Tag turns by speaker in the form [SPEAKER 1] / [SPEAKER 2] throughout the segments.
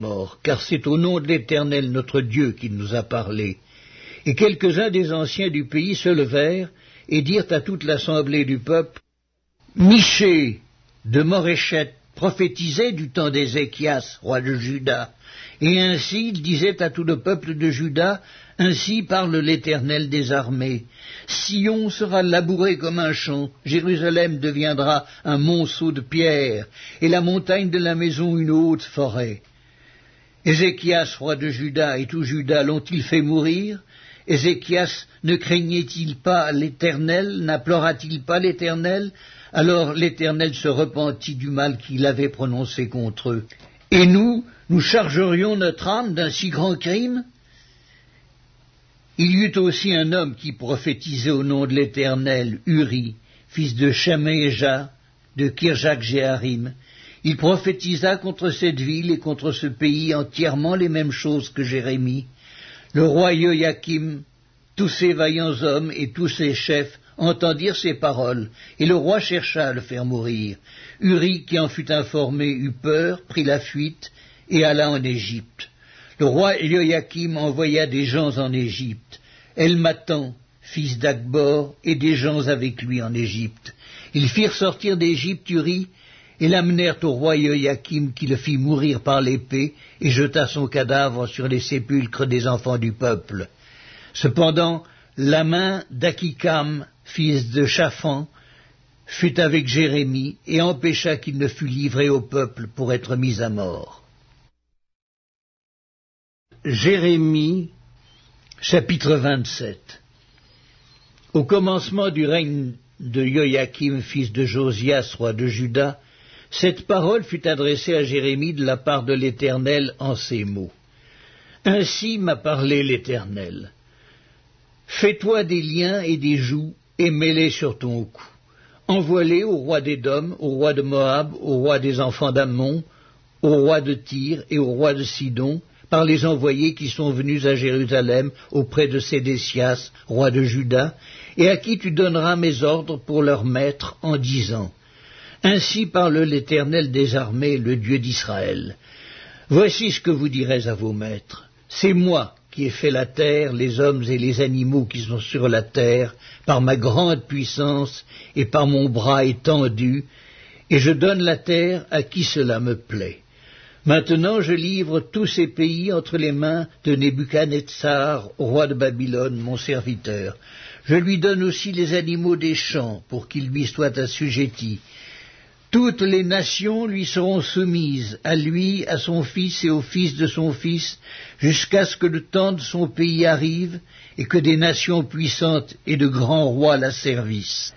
[SPEAKER 1] mort, car c'est au nom de l'Éternel notre Dieu qu'il nous a parlé. Et quelques-uns des anciens du pays se levèrent et dirent à toute l'assemblée du peuple, Michée de Moréchet prophétisait du temps d'Ézéchias, roi de Juda, et ainsi il disait à tout le peuple de Juda, ainsi parle l'Éternel des armées. Sion sera labouré comme un champ, Jérusalem deviendra un monceau de pierre, et la montagne de la maison une haute forêt. Ézéchias, roi de Juda, et tout Juda l'ont-ils fait mourir? Ézéchias ne craignait-il pas l'Éternel, n'implora-t-il pas l'Éternel? Alors l'Éternel se repentit du mal qu'il avait prononcé contre eux. Et nous chargerions notre âme d'un si grand crime? Il y eut aussi un homme qui prophétisait au nom de l'Éternel, Uri, fils de Shaméja, de Kirjak-Jéarim. Il prophétisa contre cette ville et contre ce pays entièrement les mêmes choses que Jérémie. Le roi Joachim, tous ses vaillants hommes et tous ses chefs entendirent ces paroles, et le roi chercha à le faire mourir. Uri, qui en fut informé, eut peur, prit la fuite, et alla en Égypte. Le roi Joachim envoya des gens en Égypte, Elmatan, fils d'Akbor, et des gens avec lui en Égypte. Ils firent sortir d'Égypte Uri, et l'amenèrent au roi Joachim, qui le fit mourir par l'épée, et jeta son cadavre sur les sépulcres des enfants du peuple. Cependant, la main d'Akikam, fils de Shaphan, fut avec Jérémie, et empêcha qu'il ne fût livré au peuple pour être mis à mort. Jérémie, chapitre 27. Au commencement du règne de Joachim, fils de Josias, roi de Juda, cette parole fut adressée à Jérémie de la part de l'Éternel en ces mots. Ainsi m'a parlé l'Éternel. Fais-toi des liens et des jougs, et mets-les sur ton cou. Envoie-les au roi d'Édom, au roi de Moab, au roi des enfants d'Ammon, au roi de Tyr et au roi de Sidon, par les envoyés qui sont venus à Jérusalem auprès de Sédécias, roi de Juda, et à qui tu donneras mes ordres pour leur maître en disant, Ainsi parle l'Éternel des armées, le Dieu d'Israël. Voici ce que vous direz à vos maîtres. C'est moi qui ai fait la terre, les hommes et les animaux qui sont sur la terre, par ma grande puissance et par mon bras étendu, et je donne la terre à qui cela me plaît. Maintenant je livre tous ces pays entre les mains de Nebuchadnezzar, roi de Babylone, mon serviteur. Je lui donne aussi les animaux des champs, pour qu'ils lui soient assujettis. Toutes les nations lui seront soumises, à lui, à son fils et au fils de son fils, jusqu'à ce que le temps de son pays arrive, et que des nations puissantes et de grands rois la servissent.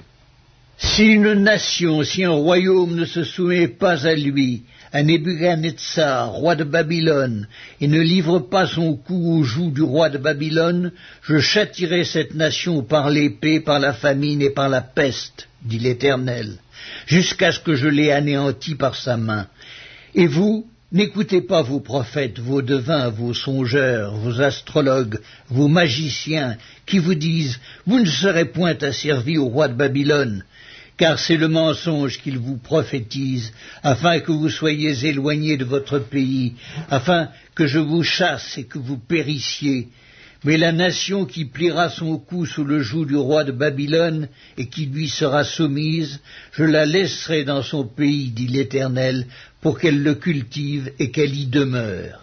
[SPEAKER 1] Si une nation, si un royaume ne se soumet pas à lui, à Nebuchadnezzar, roi de Babylone, et ne livre pas son cou au joug du roi de Babylone, je châtierai cette nation par l'épée, par la famine et par la peste, dit l'Éternel, jusqu'à ce que je l'ai anéanti par sa main. Et vous, n'écoutez pas vos prophètes, vos devins, vos songeurs, vos astrologues, vos magiciens, qui vous disent « Vous ne serez point asservis au roi de Babylone », car c'est le mensonge qu'ils vous prophétisent, afin que vous soyez éloignés de votre pays, afin que je vous chasse et que vous périssiez. Mais la nation qui pliera son cou sous le joug du roi de Babylone et qui lui sera soumise, je la laisserai dans son pays, dit l'Éternel, pour qu'elle le cultive et qu'elle y demeure.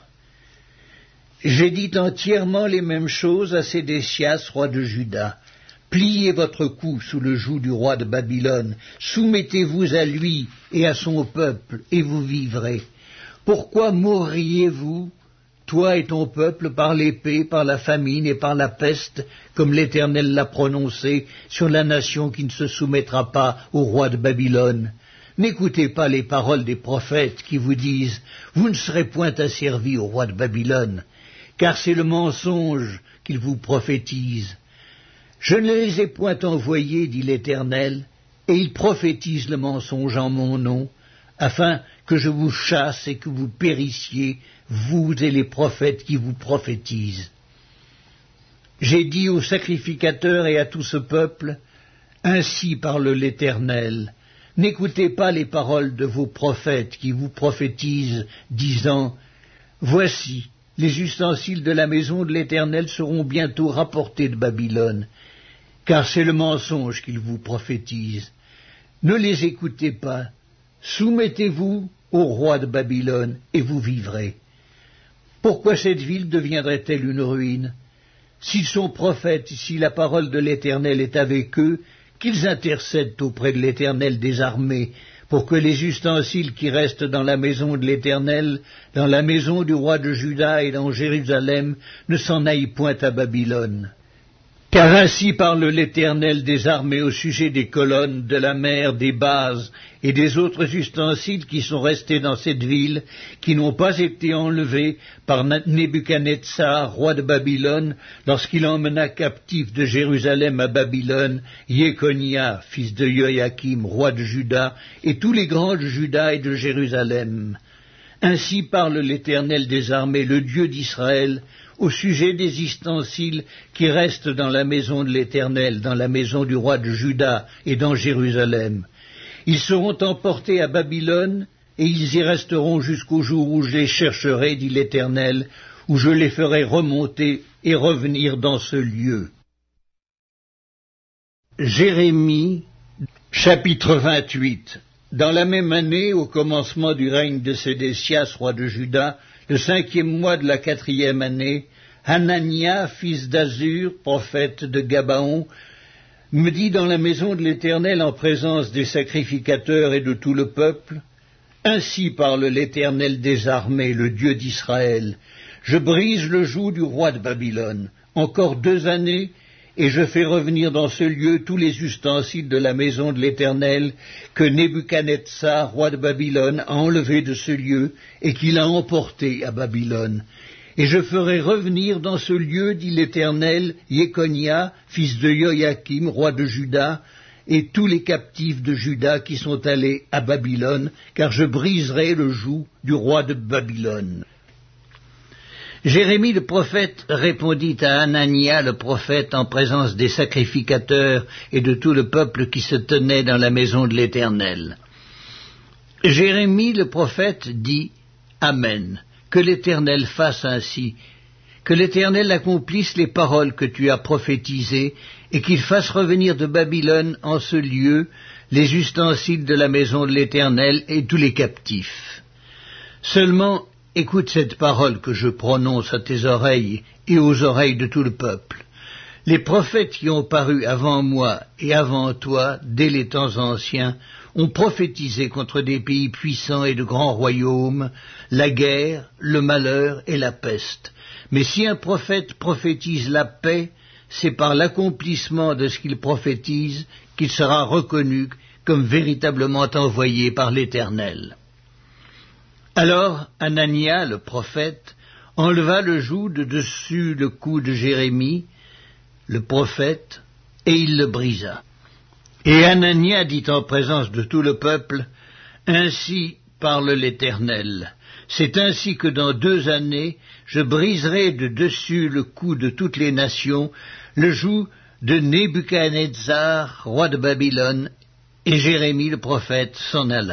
[SPEAKER 1] J'ai dit entièrement les mêmes choses à Sédécias, roi de Juda. Pliez votre cou sous le joug du roi de Babylone, soumettez-vous à lui et à son peuple, et vous vivrez. Pourquoi mourriez-vous, toi et ton peuple, par l'épée, par la famine et par la peste, comme l'Éternel l'a prononcé, sur la nation qui ne se soumettra pas au roi de Babylone? N'écoutez pas les paroles des prophètes qui vous disent « Vous ne serez point asservis au roi de Babylone », car c'est le mensonge qu'ils vous prophétisent. Je ne les ai point envoyés, dit l'Éternel, et ils prophétisent le mensonge en mon nom, afin que je vous chasse et que vous périssiez, vous et les prophètes qui vous prophétisent. J'ai dit aux sacrificateurs et à tout ce peuple, ainsi parle l'Éternel, n'écoutez pas les paroles de vos prophètes qui vous prophétisent, disant Voici, les ustensiles de la maison de l'Éternel seront bientôt rapportés de Babylone, car c'est le mensonge qu'ils vous prophétisent. Ne les écoutez pas, soumettez-vous au roi de Babylone, et vous vivrez. Pourquoi cette ville deviendrait-elle une ruine? S'ils sont prophètes, si la parole de l'Éternel est avec eux, qu'ils intercèdent auprès de l'Éternel des armées, pour que les ustensiles qui restent dans la maison de l'Éternel, dans la maison du roi de Juda et dans Jérusalem, ne s'en aillent point à Babylone. Car ainsi parle l'Éternel des armées au sujet des colonnes, de la mer, des bases et des autres ustensiles qui sont restés dans cette ville, qui n'ont pas été enlevés par Nebuchadnezzar, roi de Babylone, lorsqu'il emmena captif de Jérusalem à Babylone Jéconia, fils de Joachim, roi de Juda, et tous les grands de Juda et de Jérusalem. Ainsi parle l'Éternel des armées, le Dieu d'Israël, au sujet des ustensiles qui restent dans la maison de l'Éternel, dans la maison du roi de Juda et dans Jérusalem. Ils seront emportés à Babylone, et ils y resteront jusqu'au jour où je les chercherai, dit l'Éternel, où je les ferai remonter et revenir dans ce lieu. Jérémie, chapitre 28. Dans la même année, au commencement du règne de Sédécias, roi de Juda, le 5e mois de la 4e année, Hanania, fils d'Azur, prophète de Gabaon, me dit dans la maison de l'Éternel en présence des sacrificateurs et de tout le peuple, « Ainsi parle l'Éternel des armées, le Dieu d'Israël, je brise le joug du roi de Babylone. Encore 2 années, et je fais revenir dans ce lieu tous les ustensiles de la maison de l'Éternel que Nebuchadnezzar, roi de Babylone, a enlevés de ce lieu et qu'il a emportés à Babylone. Et je ferai revenir dans ce lieu, dit l'Éternel, Jéconia, fils de Joachim, roi de Juda, et tous les captifs de Juda qui sont allés à Babylone, car je briserai le joug du roi de Babylone. » Jérémie le prophète répondit à Hanania le prophète en présence des sacrificateurs et de tout le peuple qui se tenait dans la maison de l'Éternel. Jérémie le prophète dit « Amen, que l'Éternel fasse ainsi, que l'Éternel accomplisse les paroles que tu as prophétisées et qu'il fasse revenir de Babylone en ce lieu les ustensiles de la maison de l'Éternel et tous les captifs. Seulement, écoute cette parole que je prononce à tes oreilles et aux oreilles de tout le peuple. Les prophètes qui ont paru avant moi et avant toi, dès les temps anciens, ont prophétisé contre des pays puissants et de grands royaumes, la guerre, le malheur et la peste. Mais si un prophète prophétise la paix, c'est par l'accomplissement de ce qu'il prophétise qu'il sera reconnu comme véritablement envoyé par l'Éternel. Alors Hanania, le prophète, enleva le joug de dessus le cou de Jérémie, le prophète, et il le brisa. Et Hanania dit en présence de tout le peuple, « Ainsi parle l'Éternel. C'est ainsi que dans 2 années, je briserai de dessus le cou de toutes les nations, le joug de Nebuchadnezzar, roi de Babylone, et Jérémie le prophète s'en alla. »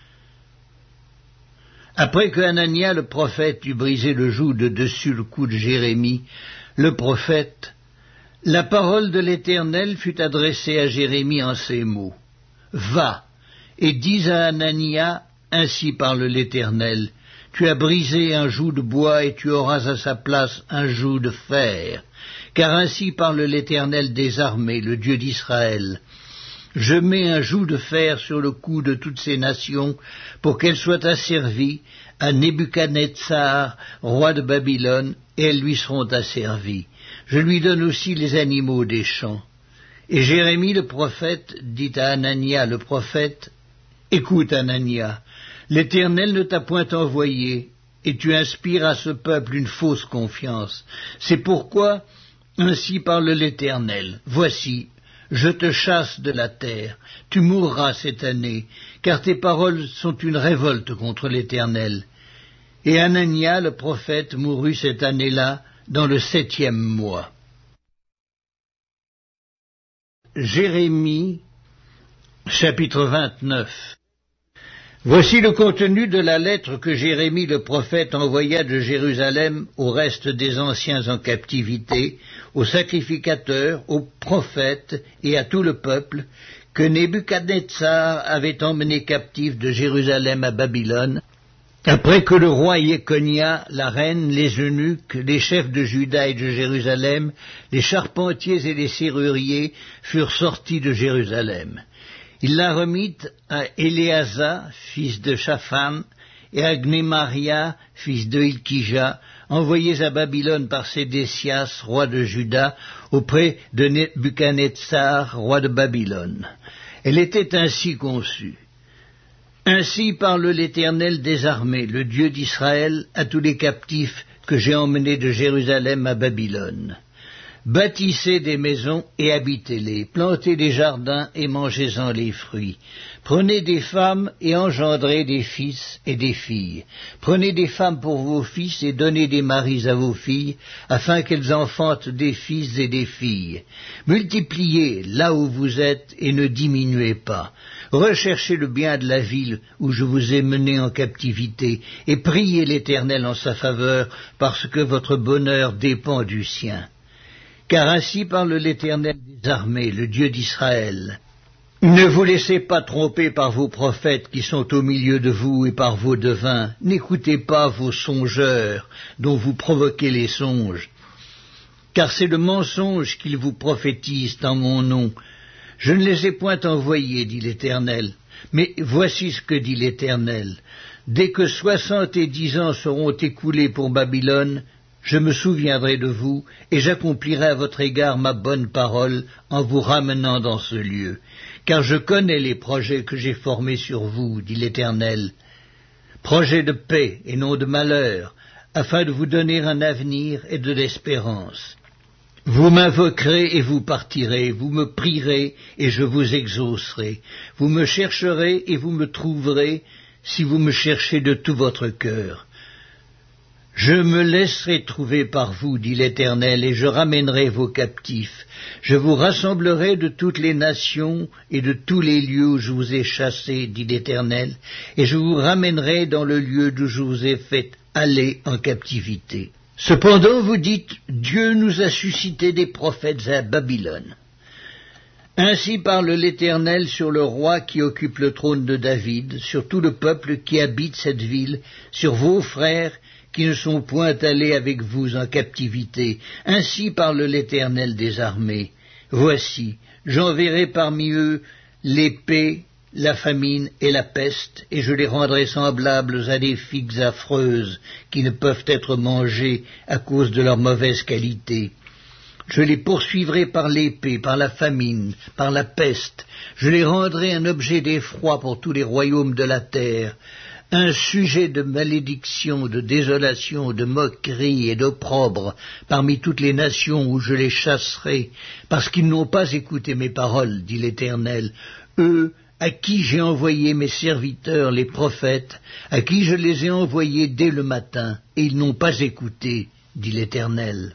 [SPEAKER 1] Après que Hanania le prophète eut brisé le joug de dessus le cou de Jérémie, le prophète, la parole de l'Éternel fut adressée à Jérémie en ces mots. « Va, et dis à Hanania, ainsi parle l'Éternel, tu as brisé un joug de bois et tu auras à sa place un joug de fer, car ainsi parle l'Éternel des armées, le Dieu d'Israël. Je mets un joug de fer sur le cou de toutes ces nations pour qu'elles soient asservies à Nebuchadnezzar, roi de Babylone, et elles lui seront asservies. Je lui donne aussi les animaux des champs. » Et Jérémie le prophète dit à Hanania le prophète, « Écoute Hanania, l'Éternel ne t'a point envoyé, et tu inspires à ce peuple une fausse confiance. C'est pourquoi, ainsi parle l'Éternel, voici, je te chasse de la terre, tu mourras cette année, car tes paroles sont une révolte contre l'Éternel. » Et Hanania le prophète mourut cette année-là, dans le 7e mois. Jérémie, chapitre 29. Voici le contenu de la lettre que Jérémie le prophète envoya de Jérusalem au reste des anciens en captivité, aux sacrificateurs, aux prophètes et à tout le peuple, que Nebuchadnezzar avait emmené captif de Jérusalem à Babylone, après que le roi Jéconia, la reine, les eunuques, les chefs de Juda et de Jérusalem, les charpentiers et les serruriers furent sortis de Jérusalem. Il la remit à Éléasa, fils de Shaphan, et à Gnémaria, fils de Hilkija, envoyés à Babylone par Sédécias, roi de Juda, auprès de Nebuchadnezzar, roi de Babylone. Elle était ainsi conçue. Ainsi parle l'Éternel des armées, le Dieu d'Israël, à tous les captifs que j'ai emmenés de Jérusalem à Babylone. Bâtissez des maisons et habitez-les, plantez des jardins et mangez-en les fruits. Prenez des femmes et engendrez des fils et des filles. Prenez des femmes pour vos fils et donnez des maris à vos filles, afin qu'elles enfantent des fils et des filles. Multipliez là où vous êtes et ne diminuez pas. Recherchez le bien de la ville où je vous ai mené en captivité, et priez l'Éternel en sa faveur, parce que votre bonheur dépend du sien. Car ainsi parle l'Éternel des armées, le Dieu d'Israël. Ne vous laissez pas tromper par vos prophètes qui sont au milieu de vous et par vos devins. N'écoutez pas vos songeurs dont vous provoquez les songes. Car c'est le mensonge qu'ils vous prophétisent en mon nom. Je ne les ai point envoyés, dit l'Éternel. Mais voici ce que dit l'Éternel. Dès que 70 ans seront écoulés pour Babylone, je me souviendrai de vous, et j'accomplirai à votre égard ma bonne parole en vous ramenant dans ce lieu. Car je connais les projets que j'ai formés sur vous, dit l'Éternel, projets de paix et non de malheur, afin de vous donner un avenir et de l'espérance. Vous m'invoquerez et vous partirez, vous me prierez et je vous exaucerai. Vous me chercherez et vous me trouverez, si vous me cherchez de tout votre cœur. Je me laisserai trouver par vous, dit l'Éternel, et je ramènerai vos captifs. Je vous rassemblerai de toutes les nations et de tous les lieux où je vous ai chassés, dit l'Éternel, et je vous ramènerai dans le lieu d'où je vous ai fait aller en captivité. Cependant, vous dites, Dieu nous a suscité des prophètes à Babylone. Ainsi parle l'Éternel sur le roi qui occupe le trône de David, sur tout le peuple qui habite cette ville, sur vos frères qui ne sont point allés avec vous en captivité. Ainsi parle l'Éternel des armées. Voici, j'enverrai parmi eux l'épée, la famine et la peste, et je les rendrai semblables à des figues affreuses qui ne peuvent être mangées à cause de leur mauvaise qualité. Je les poursuivrai par l'épée, par la famine, par la peste. Je les rendrai un objet d'effroi pour tous les royaumes de la terre, un sujet de malédiction, de désolation, de moquerie et d'opprobre parmi toutes les nations où je les chasserai, parce qu'ils n'ont pas écouté mes paroles, dit l'Éternel, eux à qui j'ai envoyé mes serviteurs, les prophètes, à qui je les ai envoyés dès le matin, et ils n'ont pas écouté, dit l'Éternel.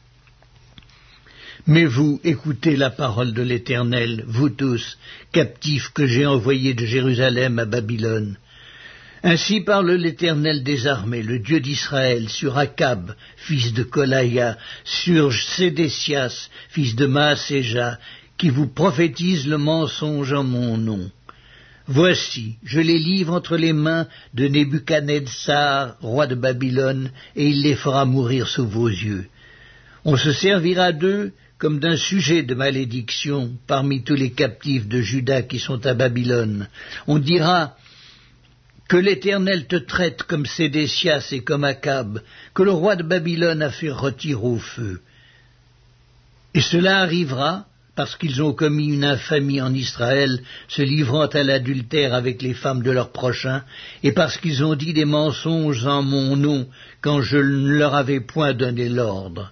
[SPEAKER 1] Mais vous, écoutez la parole de l'Éternel, vous tous, captifs que j'ai envoyés de Jérusalem à Babylone. Ainsi parle l'Éternel des armées, le Dieu d'Israël, sur Akab, fils de Kolaïa, sur Sédécias, fils de Maaséja, qui vous prophétise le mensonge en mon nom. Voici, je les livre entre les mains de Nebuchadnezzar, roi de Babylone, et il les fera mourir sous vos yeux. On se servira d'eux comme d'un sujet de malédiction parmi tous les captifs de Juda qui sont à Babylone. On dira que l'Éternel te traite comme Sédécias et comme Akab, que le roi de Babylone a fait retirer au feu. Et cela arrivera parce qu'ils ont commis une infamie en Israël, se livrant à l'adultère avec les femmes de leurs prochains, et parce qu'ils ont dit des mensonges en mon nom, quand je ne leur avais point donné l'ordre.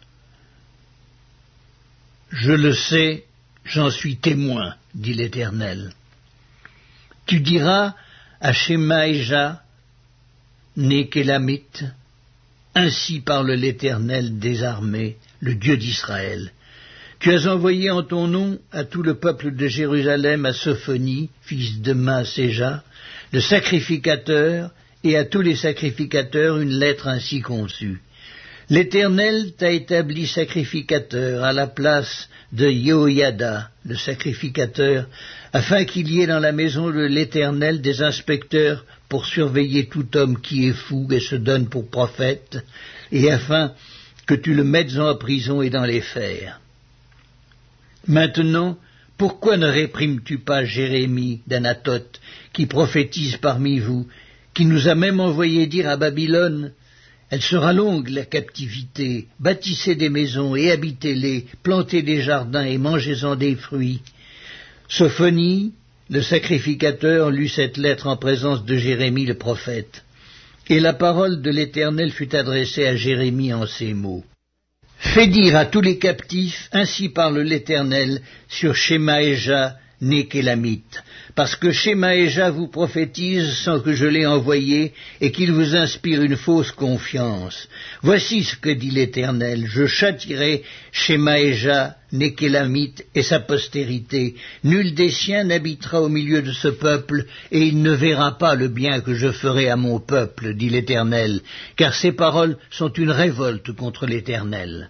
[SPEAKER 1] Je le sais, j'en suis témoin, dit l'Éternel. Tu diras à Shemaïja, né Kélamite, ainsi parle l'Éternel des armées, le Dieu d'Israël. Tu as envoyé en ton nom à tout le peuple de Jérusalem à Sophonie, fils de Maaséja, le sacrificateur, et à tous les sacrificateurs une lettre ainsi conçue. L'Éternel t'a établi sacrificateur à la place de Yehoïada, le sacrificateur, afin qu'il y ait dans la maison de l'Éternel des inspecteurs pour surveiller tout homme qui est fou et se donne pour prophète, et afin que tu le mettes en prison et dans les fers. Maintenant, pourquoi ne réprimes-tu pas Jérémie d'Anathoth, qui prophétise parmi vous, qui nous a même envoyé dire à Babylone: elle sera longue, la captivité, bâtissez des maisons et habitez-les, plantez des jardins et mangez-en des fruits. Sophonie, le sacrificateur, lut cette lettre en présence de Jérémie le prophète. Et la parole de l'Éternel fut adressée à Jérémie en ces mots. Fais dire à tous les captifs, ainsi parle l'Éternel, sur Shemaéja, né qu'Élamite, parce que Shemaéja vous prophétise sans que je l'ai envoyé, et qu'il vous inspire une fausse confiance. Voici ce que dit l'Éternel, je châtierai Shemaéja, né qu'Élamite, et sa postérité. Nul des siens n'habitera au milieu de ce peuple, et il ne verra pas le bien que je ferai à mon peuple, dit l'Éternel, car ces paroles sont une révolte contre l'Éternel.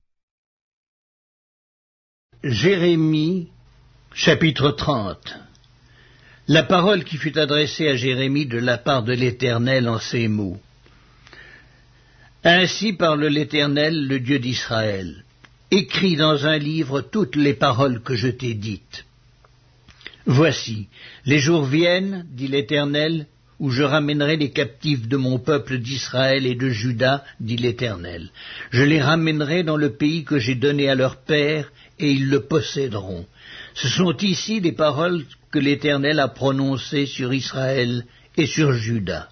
[SPEAKER 1] Jérémie, chapitre 30. La parole qui fut adressée à Jérémie de la part de l'Éternel en ces mots. Ainsi parle l'Éternel, le Dieu d'Israël. Écris dans un livre toutes les paroles que je t'ai dites. Voici, les jours viennent, dit l'Éternel, où je ramènerai les captifs de mon peuple d'Israël et de Juda, dit l'Éternel. Je les ramènerai dans le pays que j'ai donné à leurs pères, et ils le posséderont. Ce sont ici les paroles que l'Éternel a prononcées sur Israël et sur Juda.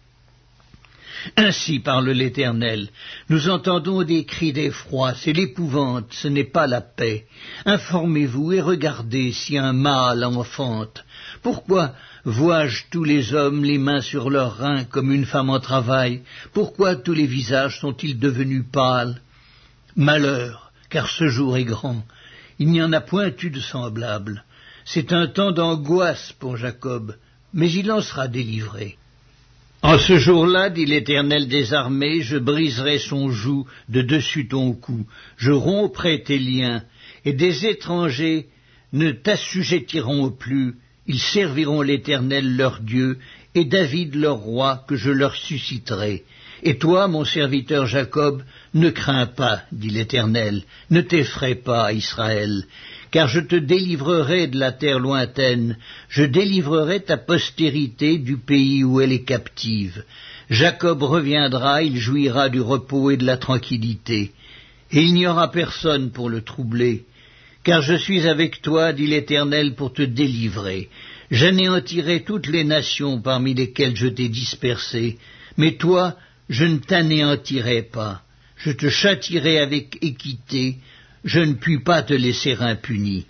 [SPEAKER 1] Ainsi parle l'Éternel, nous entendons des cris d'effroi, c'est l'épouvante, ce n'est pas la paix. Informez-vous et regardez si un mâle enfante. Pourquoi vois-je tous les hommes les mains sur leurs reins comme une femme en travail? Pourquoi tous les visages sont-ils devenus pâles? Malheur, car ce jour est grand. Il n'y en a point eu de semblable. C'est un temps d'angoisse pour Jacob, mais il en sera délivré. En ce jour-là, dit l'Éternel des armées, je briserai son joug de dessus ton cou, je romprai tes liens, et des étrangers ne t'assujettiront plus, ils serviront l'Éternel leur Dieu, et David leur roi que je leur susciterai. Et toi, mon serviteur Jacob, ne crains pas, dit l'Éternel, ne t'effraie pas, Israël, car je te délivrerai de la terre lointaine, je délivrerai ta postérité du pays où elle est captive. Jacob reviendra, il jouira du repos et de la tranquillité, et il n'y aura personne pour le troubler. Car je suis avec toi, dit l'Éternel, pour te délivrer. J'anéantirai toutes les nations parmi lesquelles je t'ai dispersé, mais toi, je ne t'anéantirai pas. Je te châtierai avec équité, je ne puis pas te laisser impuni.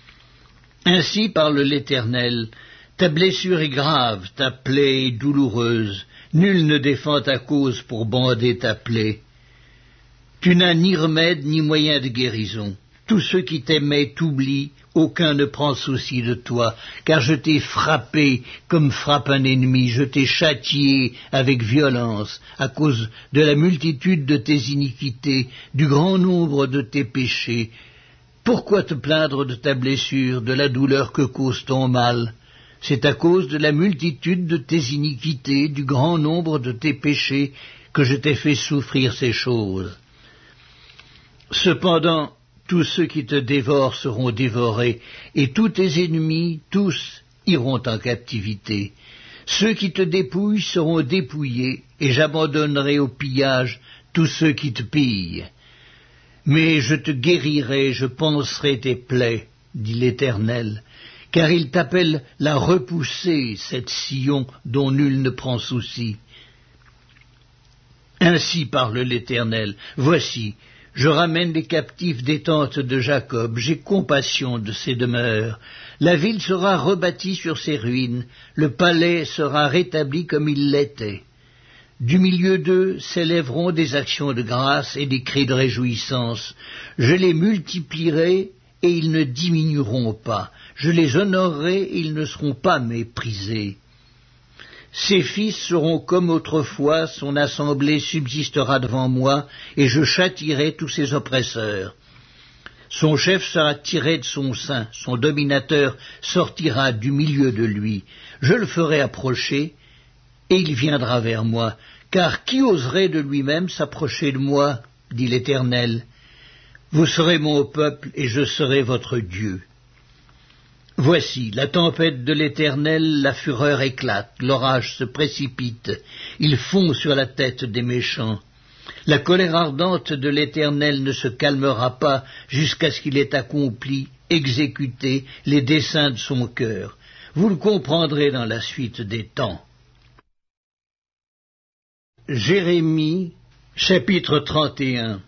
[SPEAKER 1] Ainsi parle l'Éternel, ta blessure est grave, ta plaie est douloureuse, nul ne défend ta cause pour bander ta plaie. Tu n'as ni remède ni moyen de guérison. Tous ceux qui t'aimaient t'oublient, aucun ne prend souci de toi, car je t'ai frappé comme frappe un ennemi, je t'ai châtié avec violence, à cause de la multitude de tes iniquités, du grand nombre de tes péchés. Pourquoi te plaindre de ta blessure, de la douleur que cause ton mal? C'est à cause de la multitude de tes iniquités, du grand nombre de tes péchés, que je t'ai fait souffrir ces choses. Cependant, tous ceux qui te dévorent seront dévorés, et tous tes ennemis, tous, iront en captivité. Ceux qui te dépouillent seront dépouillés, et j'abandonnerai au pillage tous ceux qui te pillent. Mais je te guérirai, je panserai tes plaies, dit l'Éternel, car il t'appelle la repoussée, cette Sion dont nul ne prend souci. Ainsi parle l'Éternel, voici, je ramène les captifs des tentes de Jacob, j'ai compassion de ses demeures. La ville sera rebâtie sur ses ruines, le palais sera rétabli comme il l'était. Du milieu d'eux s'élèveront des actions de grâce et des cris de réjouissance. Je les multiplierai et ils ne diminueront pas. Je les honorerai et ils ne seront pas méprisés. Ses fils seront comme autrefois, son assemblée subsistera devant moi, et je châtierai tous ses oppresseurs. Son chef sera tiré de son sein, son dominateur sortira du milieu de lui. Je le ferai approcher, et il viendra vers moi. Car qui oserait de lui-même s'approcher de moi, dit l'Éternel. Vous serez mon peuple, et je serai votre Dieu. Voici, la tempête de l'Éternel, la fureur éclate, l'orage se précipite, il fond sur la tête des méchants. La colère ardente de l'Éternel ne se calmera pas jusqu'à ce qu'il ait accompli, exécuté les desseins de son cœur. Vous le comprendrez dans la suite des temps. Jérémie, chapitre 31.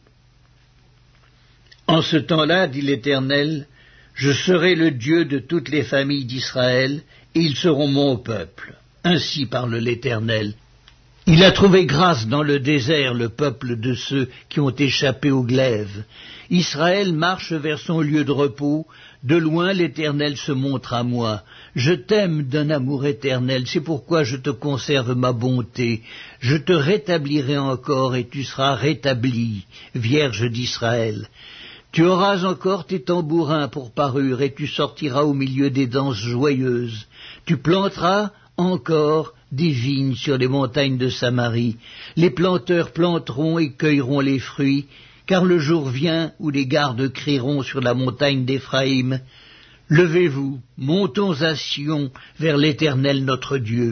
[SPEAKER 1] En ce temps-là, dit l'Éternel, je serai le Dieu de toutes les familles d'Israël, et ils seront mon peuple. Ainsi parle l'Éternel. Il a trouvé grâce dans le désert le peuple de ceux qui ont échappé au glaive. Israël marche vers son lieu de repos. De loin l'Éternel se montre à moi. Je t'aime d'un amour éternel, c'est pourquoi je te conserve ma bonté. Je te rétablirai encore et tu seras rétabli, Vierge d'Israël. Tu auras encore tes tambourins pour parure et tu sortiras au milieu des danses joyeuses. Tu planteras encore des vignes sur les montagnes de Samarie. Les planteurs planteront et cueilleront les fruits, car le jour vient où les gardes crieront sur la montagne d'Éphraïm. Levez-vous, montons à Sion vers l'Éternel notre Dieu.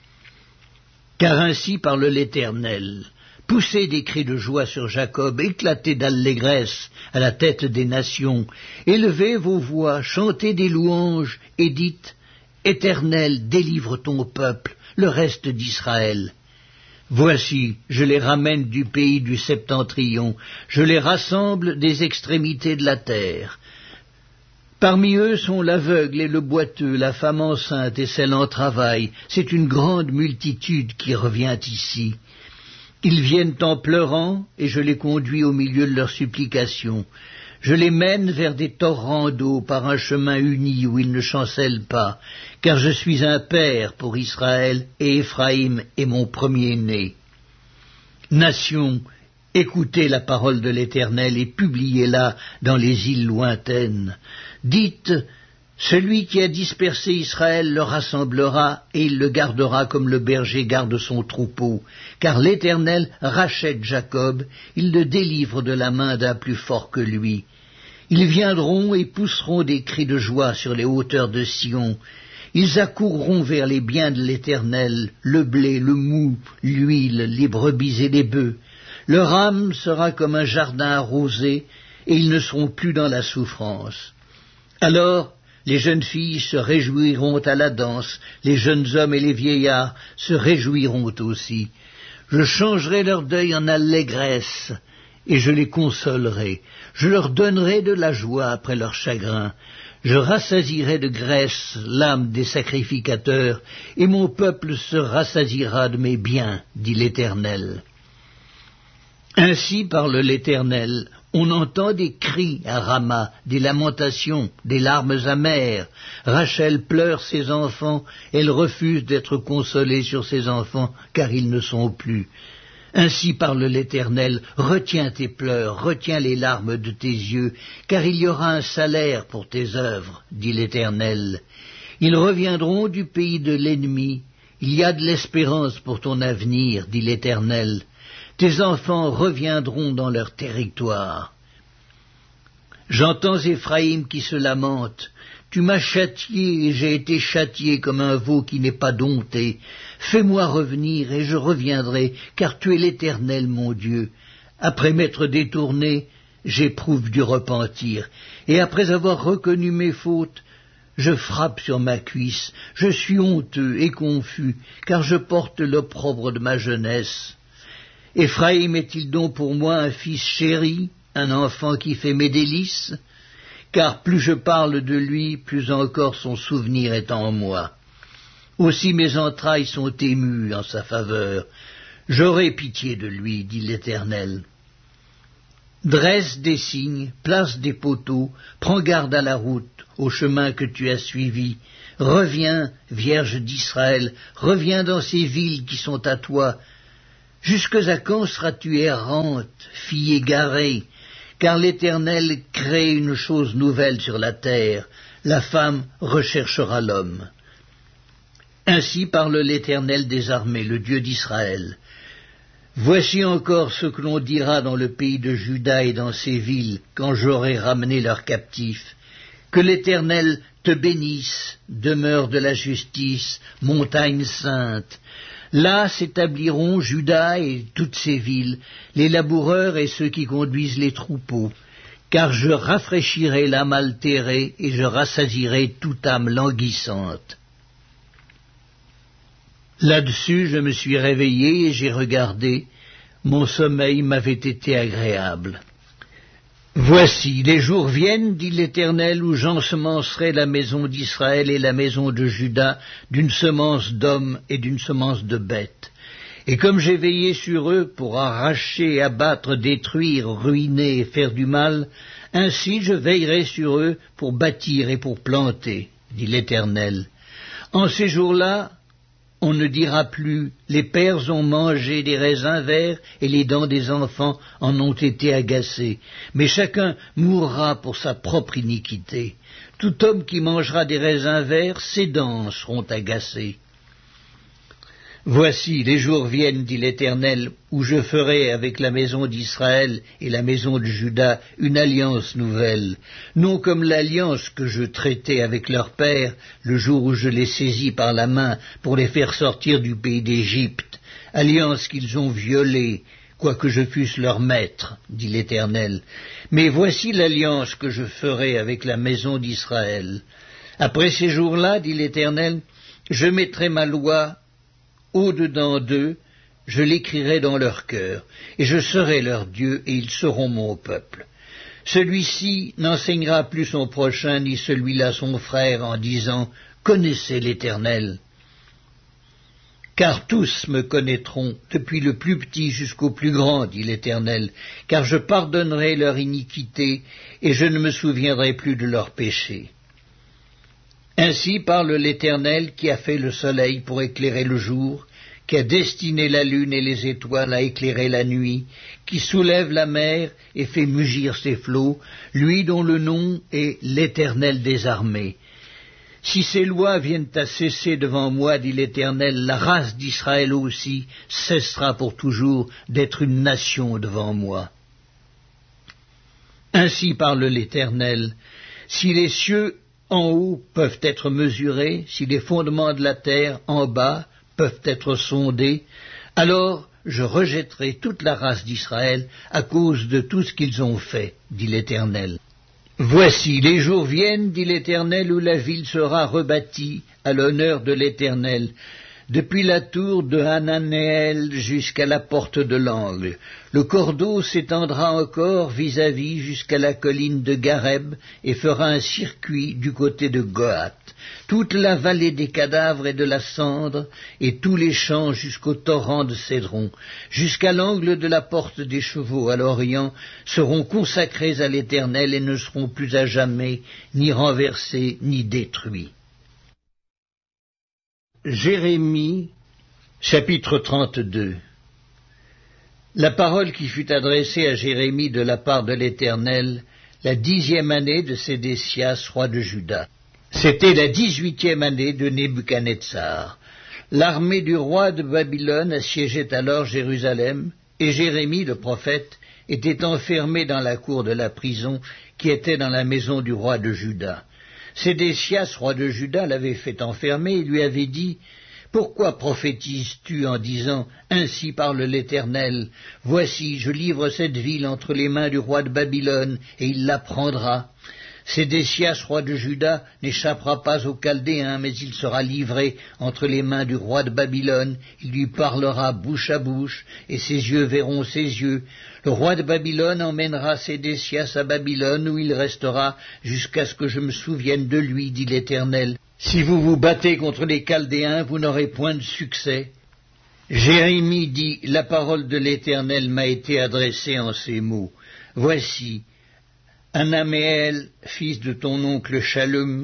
[SPEAKER 1] Car ainsi parle l'Éternel. Poussez des cris de joie sur Jacob, éclatez d'allégresse à la tête des nations. Élevez vos voix, chantez des louanges et dites « Éternel, délivre ton peuple, le reste d'Israël. » Voici, je les ramène du pays du septentrion, je les rassemble des extrémités de la terre. Parmi eux sont l'aveugle et le boiteux, la femme enceinte et celle en travail. C'est une grande multitude qui revient ici. Ils viennent en pleurant, et je les conduis au milieu de leurs supplications. Je les mène vers des torrents d'eau par un chemin uni où ils ne chancellent pas, car je suis un père pour Israël, et Éphraïm est mon premier-né. Nations, écoutez la parole de l'Éternel et publiez-la dans les îles lointaines. Dites, celui qui a dispersé Israël le rassemblera, et il le gardera comme le berger garde son troupeau, car l'Éternel rachète Jacob, il le délivre de la main d'un plus fort que lui. Ils viendront et pousseront des cris de joie sur les hauteurs de Sion. Ils accourront vers les biens de l'Éternel, le blé, le moût, l'huile, les brebis et les bœufs. Leur âme sera comme un jardin arrosé, et ils ne seront plus dans la souffrance. Alors, les jeunes filles se réjouiront à la danse, les jeunes hommes et les vieillards se réjouiront aussi. Je changerai leur deuil en allégresse, et je les consolerai. Je leur donnerai de la joie après leur chagrin. Je rassasierai de graisse l'âme des sacrificateurs, et mon peuple se rassasiera de mes biens, dit l'Éternel. Ainsi parle l'Éternel. On entend des cris à Rama, des lamentations, des larmes amères. Rachel pleure ses enfants, elle refuse d'être consolée sur ses enfants, car ils ne sont plus. Ainsi parle l'Éternel, retiens tes pleurs, retiens les larmes de tes yeux, car il y aura un salaire pour tes œuvres, dit l'Éternel. Ils reviendront du pays de l'ennemi, il y a de l'espérance pour ton avenir, dit l'Éternel. Tes enfants reviendront dans leur territoire. J'entends Éphraïm qui se lamente. Tu m'as châtié et j'ai été châtié comme un veau qui n'est pas dompté. Fais-moi revenir et je reviendrai, car tu es l'Éternel mon Dieu. Après m'être détourné, j'éprouve du repentir, et après avoir reconnu mes fautes, je frappe sur ma cuisse. Je suis honteux et confus, car je porte l'opprobre de ma jeunesse. Éphraïm est-il donc pour moi un fils chéri, un enfant qui fait mes délices? Car plus je parle de lui, plus encore son souvenir est en moi. Aussi mes entrailles sont émues en sa faveur. J'aurai pitié de lui, dit l'Éternel. Dresse des signes, place des poteaux, prends garde à la route, au chemin que tu as suivi. Reviens, Vierge d'Israël, reviens dans ces villes qui sont à toi. Jusque à quand seras-tu errante, fille égarée? Car l'Éternel crée une chose nouvelle sur la terre, la femme recherchera l'homme. Ainsi parle l'Éternel des armées, le Dieu d'Israël. Voici encore ce que l'on dira dans le pays de Juda et dans ses villes, quand j'aurai ramené leurs captifs. Que l'Éternel te bénisse, demeure de la justice, montagne sainte. Là s'établiront Juda et toutes ses villes, les laboureurs et ceux qui conduisent les troupeaux, car je rafraîchirai l'âme altérée et je rassasierai toute âme languissante. Là-dessus je me suis réveillé et j'ai regardé, mon sommeil m'avait été agréable. Voici, les jours viennent, dit l'Éternel, où j'ensemencerai la maison d'Israël et la maison de Juda d'une semence d'hommes et d'une semence de bêtes. Et comme j'ai veillé sur eux pour arracher, abattre, détruire, ruiner et faire du mal, ainsi je veillerai sur eux pour bâtir et pour planter, dit l'Éternel. En ces jours-là, on ne dira plus, les pères ont mangé des raisins verts et les dents des enfants en ont été agacées. Mais chacun mourra pour sa propre iniquité. Tout homme qui mangera des raisins verts, ses dents seront agacées. Voici, les jours viennent, dit l'Éternel, où je ferai avec la maison d'Israël et la maison de Juda une alliance nouvelle, non comme l'alliance que je traitais avec leur père le jour où je les saisis par la main pour les faire sortir du pays d'Égypte, alliance qu'ils ont violée, quoique je fusse leur maître, dit l'Éternel. Mais voici l'alliance que je ferai avec la maison d'Israël. Après ces jours-là, dit l'Éternel, je mettrai ma loi au-dedans d'eux, je l'écrirai dans leur cœur, et je serai leur Dieu, et ils seront mon peuple. Celui-ci n'enseignera plus son prochain, ni celui-là son frère, en disant « Connaissez l'Éternel ». Car tous me connaîtront, depuis le plus petit jusqu'au plus grand, dit l'Éternel, car je pardonnerai leur iniquité, et je ne me souviendrai plus de leurs péchés. Ainsi parle l'Éternel qui a fait le soleil pour éclairer le jour, qui a destiné la lune et les étoiles à éclairer la nuit, qui soulève la mer et fait mugir ses flots, lui dont le nom est l'Éternel des armées. Si ces lois viennent à cesser devant moi, dit l'Éternel, la race d'Israël aussi cessera pour toujours d'être une nation devant moi. Ainsi parle l'Éternel, si les cieux en haut peuvent être mesurés, si les fondements de la terre en bas peuvent être sondés, alors je rejetterai toute la race d'Israël à cause de tout ce qu'ils ont fait, dit l'Éternel. Voici, les jours viennent, dit l'Éternel, où la ville sera rebâtie à l'honneur de l'Éternel, depuis la tour de Hananéel jusqu'à la porte de l'angle. Le cordeau s'étendra encore vis-à-vis jusqu'à la colline de Gareb et fera un circuit du côté de Goat. Toute la vallée des cadavres et de la cendre, et tous les champs jusqu'au torrent de Cédron, jusqu'à l'angle de la porte des chevaux à l'Orient, seront consacrés à l'Éternel et ne seront plus à jamais ni renversés ni détruits. Jérémie, chapitre 32. La parole qui fut adressée à Jérémie de la part de l'Éternel, la 10e année de Sédécias, roi de Juda. C'était la 18e année de Nebuchadnezzar. L'armée du roi de Babylone assiégeait alors Jérusalem, et Jérémie, le prophète, était enfermé dans la cour de la prison qui était dans la maison du roi de Juda. Sédécias, roi de Juda, l'avait fait enfermer et lui avait dit « Pourquoi prophétises-tu en disant « Ainsi parle l'Éternel, voici, je livre cette ville entre les mains du roi de Babylone, et il la prendra ». Sédécias, roi de Juda, n'échappera pas aux Chaldéens, mais il sera livré entre les mains du roi de Babylone. Il lui parlera bouche à bouche, et ses yeux verront ses yeux. Le roi de Babylone emmènera Sédécias à Babylone, où il restera jusqu'à ce que je me souvienne de lui, dit l'Éternel. Si vous vous battez contre les Chaldéens, vous n'aurez point de succès. Jérémie dit, la parole de l'Éternel m'a été adressée en ces mots. Voici, Anaméel, fils de ton oncle Shallum,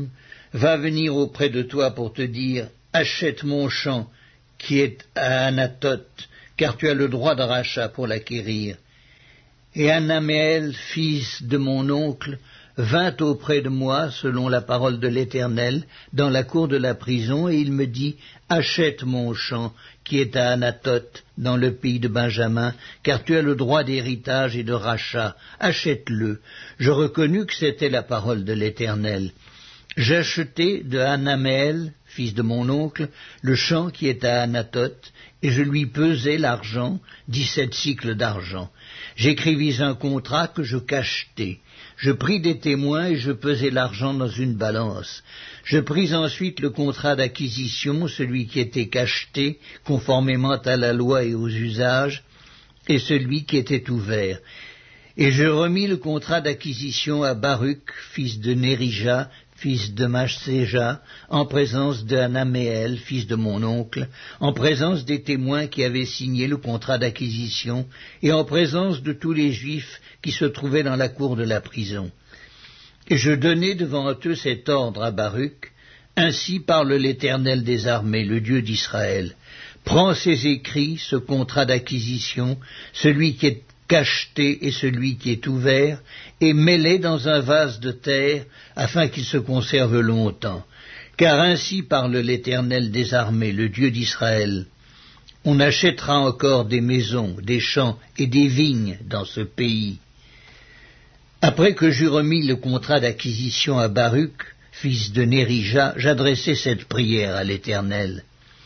[SPEAKER 1] va venir auprès de toi pour te dire, achète mon champ qui est à Anathoth, car tu as le droit de rachat pour l'acquérir. Et Anaméel, fils de mon oncle, vint auprès de moi, selon la parole de l'Éternel, dans la cour de la prison, et il me dit, achète mon champ, qui est à Anathoth, dans le pays de Benjamin, car tu as le droit d'héritage et de rachat, achète-le. Je reconnus que c'était la parole de l'Éternel. J'achetai de Anaméel, fils de mon oncle, le champ qui est à Anathoth, et je lui pesai l'argent, 17 cycles d'argent. J'écrivis un contrat que je cachetai. Je pris des témoins et je pesai l'argent dans une balance. Je pris ensuite le contrat d'acquisition, celui qui était cacheté, conformément à la loi et aux usages, et celui qui était ouvert. Et je remis le contrat d'acquisition à Baruch, fils de Nérija, fils de Maschséja, en présence d'Anaméel, fils de mon oncle, en présence des témoins qui avaient signé le contrat d'acquisition, et en présence de tous les Juifs qui se trouvaient dans la cour de la prison. Et je donnai devant eux cet ordre à Baruch, ainsi parle l'Éternel des armées, le Dieu d'Israël. Prends ces écrits, ce contrat d'acquisition, celui qui est cacheté et celui qui est ouvert, et mets-les dans un vase de terre, afin qu'ils se conservent longtemps. Car ainsi parle l'Éternel des armées, le Dieu d'Israël. On achètera encore des maisons, des champs et des vignes dans ce pays. Après que j'eus remis le contrat d'acquisition à Baruch, fils de Nérija, j'adressai cette prière à l'Éternel.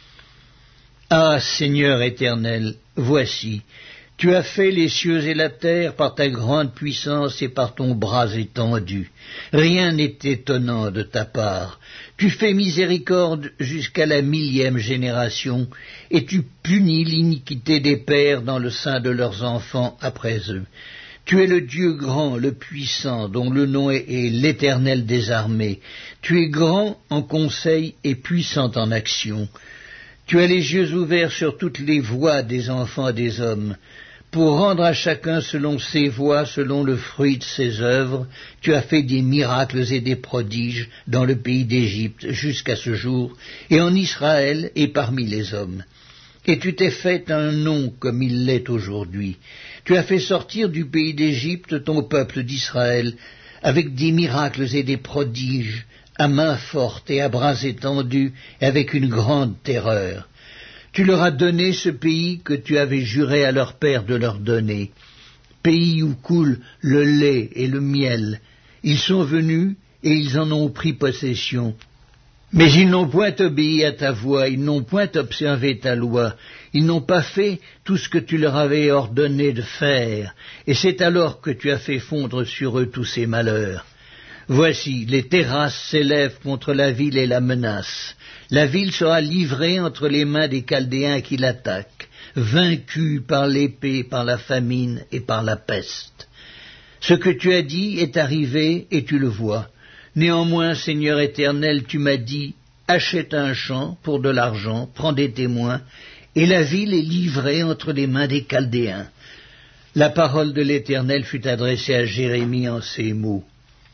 [SPEAKER 1] Ah, Seigneur éternel, voici, tu as fait les cieux et la terre par ta grande puissance et par ton bras étendu. Rien n'est étonnant de ta part. Tu fais miséricorde jusqu'à la 1000e génération, et tu punis l'iniquité des pères dans le sein de leurs enfants après eux. Tu es le Dieu grand, le puissant, dont le nom est l'Éternel des armées. Tu es grand en conseil et puissant en action. Tu as les yeux ouverts sur toutes les voies des enfants des hommes. Pour rendre à chacun selon ses voies, selon le fruit de ses œuvres, tu as fait des miracles et des prodiges dans le pays d'Égypte jusqu'à ce jour, et en Israël et parmi les hommes. Et tu t'es fait un nom comme il l'est aujourd'hui. Tu as fait sortir du pays d'Égypte ton peuple d'Israël, avec des miracles et des prodiges, à main forte et à bras étendus, et avec une grande terreur. Tu leur as donné ce pays que tu avais juré à leur père de leur donner, pays où coule le lait et le miel. Ils sont venus et ils en ont pris possession. Mais ils n'ont point obéi à ta voix, ils n'ont point observé ta loi, ils n'ont pas fait tout ce que tu leur avais ordonné de faire, et c'est alors que tu as fait fondre sur eux tous ces malheurs. Voici, les terrasses s'élèvent contre la ville et la menacent. La ville sera livrée entre les mains des Chaldéens qui l'attaquent, vaincue par l'épée, par la famine et par la peste. Ce que tu as dit est arrivé et tu le vois. Néanmoins, Seigneur éternel, tu m'as dit, achète un champ pour de l'argent, prends des témoins, et la ville est livrée entre les mains des Chaldéens. La parole de l'Éternel fut adressée à Jérémie en ces mots.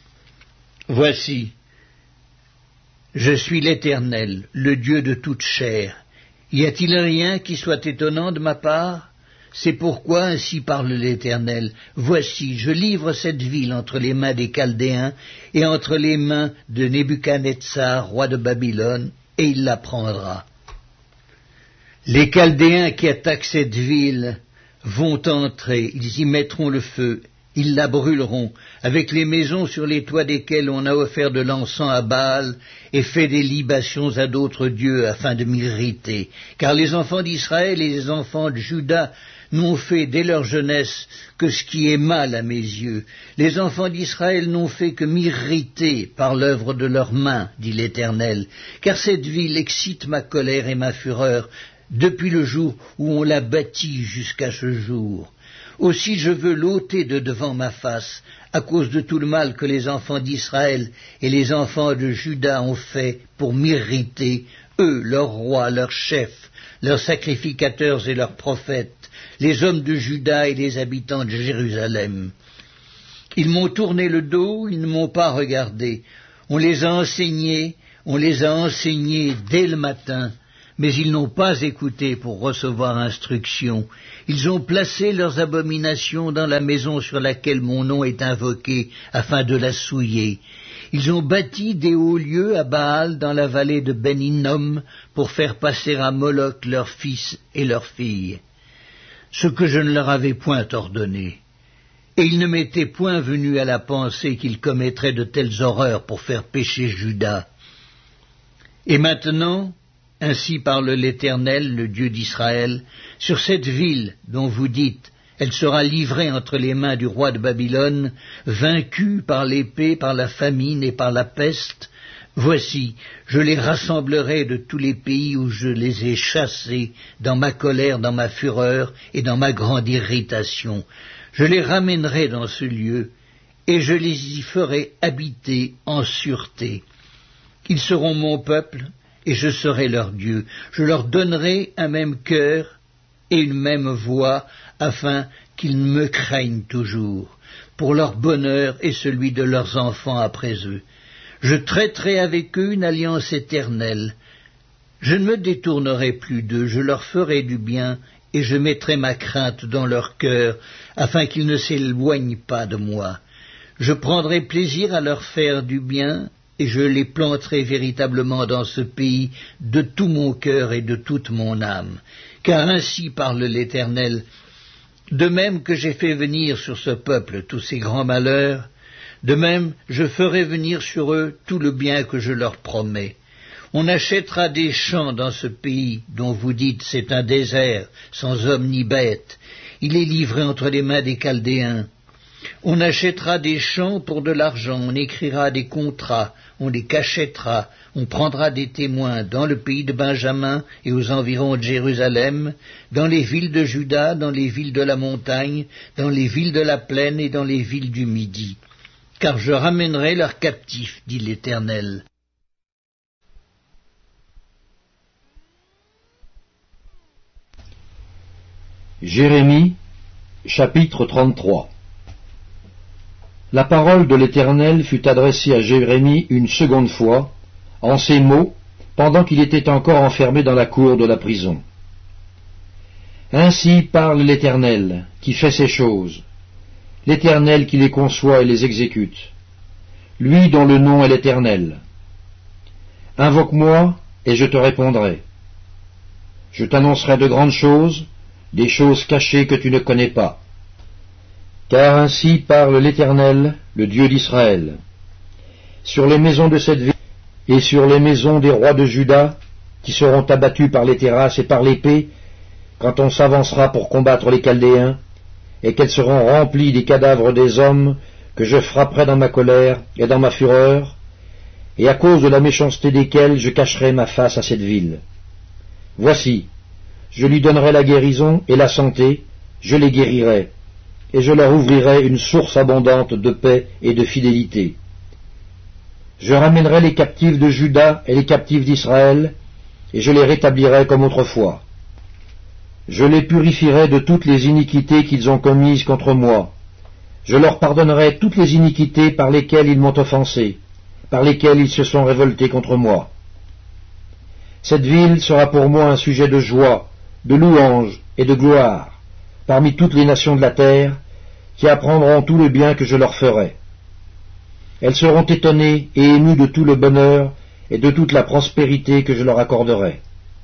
[SPEAKER 1] Voici, je suis l'Éternel, le Dieu de toute chair. Y a-t-il rien qui soit étonnant de ma part? C'est pourquoi ainsi parle l'Éternel. Voici, je livre cette ville entre les mains des Chaldéens et entre les mains de Nebuchadnezzar, roi de Babylone, et il la prendra. Les Chaldéens qui attaquent cette ville vont entrer, ils y mettront le feu. Ils la brûleront, avec les maisons sur les toits desquelles on a offert de l'encens à Baal et fait des libations à d'autres dieux afin de m'irriter. Car les enfants d'Israël et les enfants de Juda n'ont fait dès leur jeunesse que ce qui est mal à mes yeux. Les enfants d'Israël n'ont fait que m'irriter par l'œuvre de leurs mains, dit l'Éternel. Car cette ville excite ma colère et ma fureur depuis le jour où on l'a bâtie jusqu'à ce jour. Aussi je veux l'ôter de devant ma face, à cause de tout le mal que les enfants d'Israël et les enfants de Juda ont fait pour m'irriter, eux, leurs rois, leurs chefs, leurs sacrificateurs et leurs prophètes, les hommes de Juda et les habitants de Jérusalem. Ils m'ont tourné le dos, ils ne m'ont pas regardé. On les a enseignés dès le matin, mais ils n'ont pas écouté pour recevoir instruction. Ils ont placé leurs abominations dans la maison sur laquelle mon nom est invoqué, afin de la souiller. Ils ont bâti des hauts lieux à Baal dans la vallée de Ben-Hinnom pour faire passer à Moloch leurs fils et leurs filles, ce que je ne leur avais point ordonné. Et il ne m'était point venu à la pensée qu'ils commettraient de telles horreurs pour faire pécher Juda. Et maintenant, ainsi parle l'Éternel, le Dieu d'Israël, sur cette ville dont vous dites, elle sera livrée entre les mains du roi de Babylone, vaincue par l'épée, par la famine et par la peste. Voici, je les rassemblerai de tous les pays où je les ai chassés, dans ma colère, dans ma fureur et dans ma grande irritation. Je les ramènerai dans ce lieu, et je les y ferai habiter en sûreté. Ils seront mon peuple, et je serai leur Dieu. Je leur donnerai un même cœur et une même voix, afin qu'ils me craignent toujours, pour leur bonheur et celui de leurs enfants après eux. Je traiterai avec eux une alliance éternelle. Je ne me détournerai plus d'eux, je leur ferai du bien, et je mettrai ma crainte dans leur cœur, afin qu'ils ne s'éloignent pas de moi. Je prendrai plaisir à leur faire du bien, et je les planterai véritablement dans ce pays de tout mon cœur et de toute mon âme. Car ainsi parle l'Éternel, de même que j'ai fait venir sur ce peuple tous ces grands malheurs, de même je ferai venir sur eux tout le bien que je leur promets. On achètera des champs dans ce pays dont vous dites c'est un désert, sans homme ni bête. Il est livré entre les mains des Chaldéens. On achètera des champs pour de l'argent, on écrira des contrats, on les cachètera, on prendra des témoins dans le pays de Benjamin et aux environs de Jérusalem, dans les villes de Juda, dans les villes de la montagne, dans les villes de la plaine et dans les villes du Midi. Car je ramènerai leurs captifs, dit l'Éternel.
[SPEAKER 2] Jérémie, chapitre 33. La parole de l'Éternel fut adressée à Jérémie une seconde fois, en ces mots, pendant qu'il était encore enfermé dans la cour de la prison. Ainsi parle l'Éternel, qui fait ces choses, l'Éternel qui les conçoit et les exécute, lui dont le nom est l'Éternel. Invoque-moi, et je te répondrai. Je t'annoncerai de grandes choses, des choses cachées que tu ne connais pas. Car ainsi parle l'Éternel, le Dieu d'Israël. Sur les maisons de cette ville et sur les maisons des rois de Juda, qui seront abattus par les terrasses et par l'épée, quand on s'avancera pour combattre les Chaldéens, et qu'elles seront remplies des cadavres des hommes que je frapperai dans ma colère et dans ma fureur, et à cause de la méchanceté desquels je cacherai ma face à cette ville. Voici, je lui donnerai la guérison et la santé, je les guérirai, et je leur ouvrirai une source abondante de paix et de fidélité. Je ramènerai les captifs de Juda et les captifs d'Israël, et je les rétablirai comme autrefois. Je les purifierai de toutes les iniquités qu'ils ont commises contre moi. Je leur pardonnerai toutes les iniquités par lesquelles ils m'ont offensé, par lesquelles ils se sont révoltés contre moi. Cette ville sera pour moi un sujet de joie, de louange et de gloire, parmi toutes les nations de la terre, qui apprendront tout le bien que je leur ferai. Elles seront étonnées et émues de tout le bonheur et de toute la prospérité que je leur accorderai.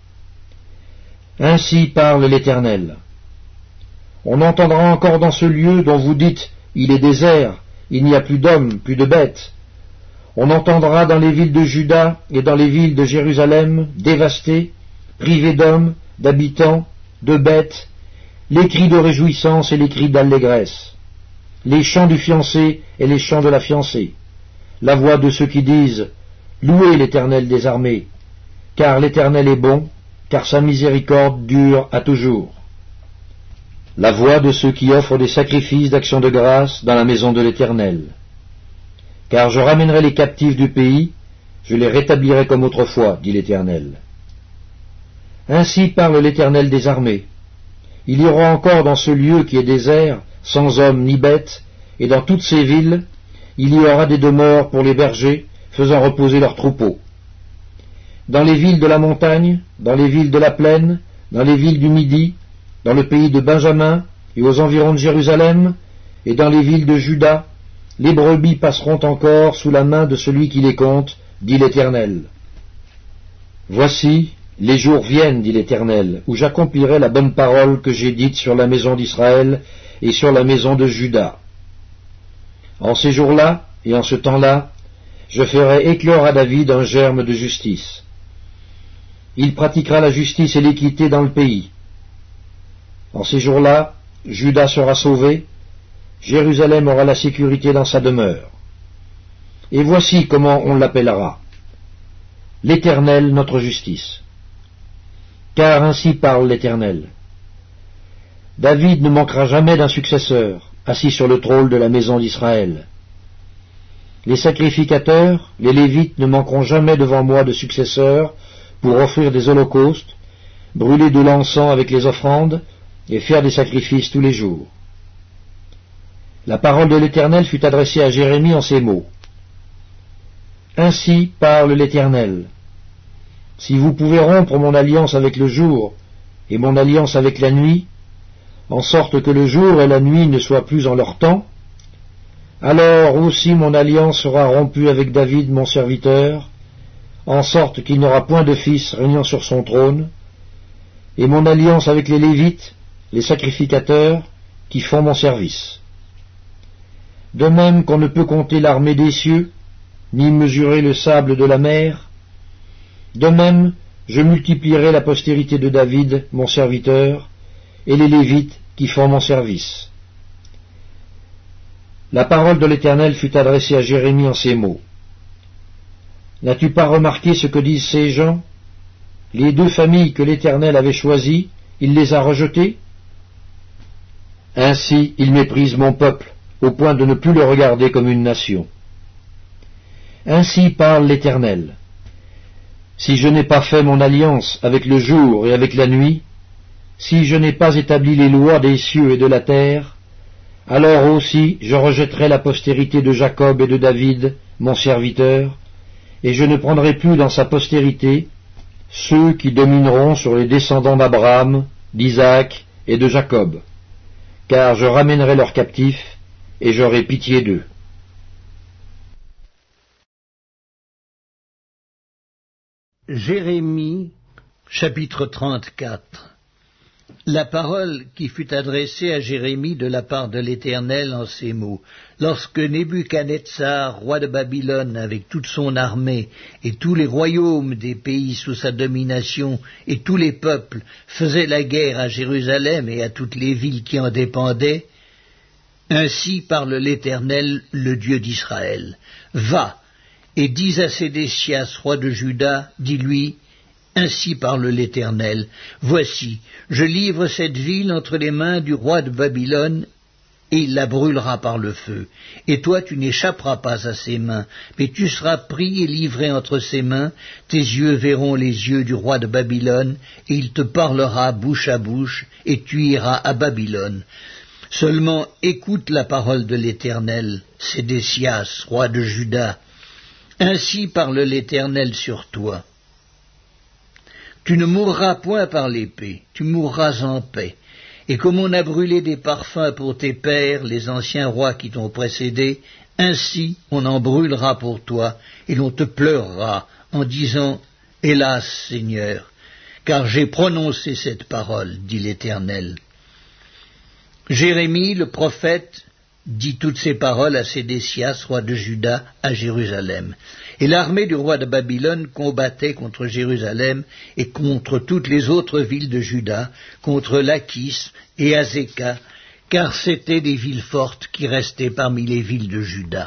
[SPEAKER 2] Ainsi parle l'Éternel. On entendra encore dans ce lieu dont vous dites « il est désert, il n'y a plus d'hommes, plus de bêtes ». On entendra dans les villes de Juda et dans les villes de Jérusalem, dévastées, privées d'hommes, d'habitants, de bêtes, les cris de réjouissance et les cris d'allégresse, les chants du fiancé et les chants de la fiancée, la voix de ceux qui disent « Louez l'Éternel des armées, car l'Éternel est bon, car sa miséricorde dure à toujours. » La voix de ceux qui offrent des sacrifices d'action de grâce dans la maison de l'Éternel. Car je ramènerai les captifs du pays, je les rétablirai comme autrefois, dit l'Éternel. Ainsi parle l'Éternel des armées. Il y aura encore dans ce lieu qui est désert, sans hommes ni bêtes, et dans toutes ces villes, il y aura des demeures pour les bergers, faisant reposer leurs troupeaux. Dans les villes de la montagne, dans les villes de la plaine, dans les villes du Midi, dans le pays de Benjamin et aux environs de Jérusalem, et dans les villes de Juda, les brebis passeront encore sous la main de celui qui les compte, dit l'Éternel. Voici, les jours viennent, dit l'Éternel, où j'accomplirai la bonne parole que j'ai dite sur la maison d'Israël et sur la maison de Juda. En ces jours-là et en ce temps-là, je ferai éclore à David un germe de justice. Il pratiquera la justice et l'équité dans le pays. En ces jours-là, Juda sera sauvé, Jérusalem aura la sécurité dans sa demeure. Et voici comment on l'appellera: l'Éternel notre justice. Car ainsi parle l'Éternel. David ne manquera jamais d'un successeur, assis sur le trône de la maison d'Israël. Les sacrificateurs, les Lévites, ne manqueront jamais devant moi de successeurs pour offrir des holocaustes, brûler de l'encens avec les offrandes et faire des sacrifices tous les jours. La parole de l'Éternel fut adressée à Jérémie en ces mots. Ainsi parle l'Éternel. Si vous pouvez rompre mon alliance avec le jour et mon alliance avec la nuit, en sorte que le jour et la nuit ne soient plus en leur temps, alors aussi mon alliance sera rompue avec David mon serviteur, en sorte qu'il n'aura point de fils régnant sur son trône, et mon alliance avec les Lévites, les sacrificateurs, qui font mon service. De même qu'on ne peut compter l'armée des cieux, ni mesurer le sable de la mer, de même je multiplierai la postérité de David, mon serviteur, et les Lévites qui font mon service. La parole de l'Éternel fut adressée à Jérémie en ces mots. N'as-tu pas remarqué ce que disent ces gens? Les deux familles que l'Éternel avait choisies, il les a rejetées? Ainsi il méprise mon peuple, au point de ne plus le regarder comme une nation. Ainsi parle l'Éternel. Si je n'ai pas fait mon alliance avec le jour et avec la nuit, si je n'ai pas établi les lois des cieux et de la terre, alors aussi je rejetterai la postérité de Jacob et de David, mon serviteur, et je ne prendrai plus dans sa postérité ceux qui domineront sur les descendants d'Abraham, d'Isaac et de Jacob, car je ramènerai leurs captifs et j'aurai pitié d'eux.
[SPEAKER 1] Jérémie, chapitre 34. La parole qui fut adressée à Jérémie de la part de l'Éternel en ces mots. Lorsque Nebuchadnezzar, roi de Babylone, avec toute son armée, et tous les royaumes des pays sous sa domination, et tous les peuples, faisaient la guerre à Jérusalem et à toutes les villes qui en dépendaient, ainsi parle l'Éternel, le Dieu d'Israël. Va, et dis à Sédécias, roi de Juda, dis-lui, ainsi parle l'Éternel, voici, je livre cette ville entre les mains du roi de Babylone, et il la brûlera par le feu. Et toi tu n'échapperas pas à ses mains, mais tu seras pris et livré entre ses mains, tes yeux verront les yeux du roi de Babylone, et il te parlera bouche à bouche, et tu iras à Babylone. Seulement écoute la parole de l'Éternel, Sédécias, roi de Juda. Ainsi parle l'Éternel sur toi. Tu ne mourras point par l'épée, tu mourras en paix. Et comme on a brûlé des parfums pour tes pères, les anciens rois qui t'ont précédé, ainsi on en brûlera pour toi, et l'on te pleurera, en disant « Hélas, Seigneur, car j'ai prononcé cette parole, dit l'Éternel. » Jérémie, le prophète, dit toutes ces paroles à Sédécias, roi de Juda, à Jérusalem. Et l'armée du roi de Babylone combattait contre Jérusalem et contre toutes les autres villes de Juda, contre Lachis et Azéka, car c'étaient des villes fortes qui restaient parmi les villes de Juda.